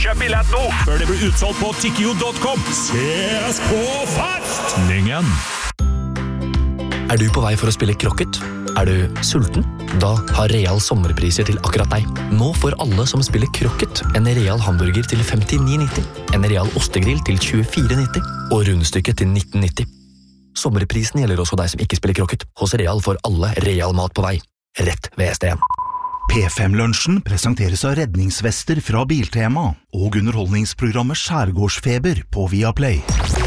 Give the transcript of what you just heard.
Kjøp billett nå, før det blir utsolgt på tikkio.com. Ses på festningen! Er du på vei for å spille krokket? Er du sulten? Da har Real sommerpriser til akkurat deg. Nå får alle som spiller krokket en Real hamburger til 59,90, en Real ostegrill til 24,90 og rundstykket til 19,90. Sommerprisen gjelder også deg som ikke spiller krokket. Hos Real får alle Real mat på vei. Rett ved STN. P5-lunsjen presenteres av redningsvester fra Biltema og underholdningsprogrammet Skjærgårdsfeber på Viaplay.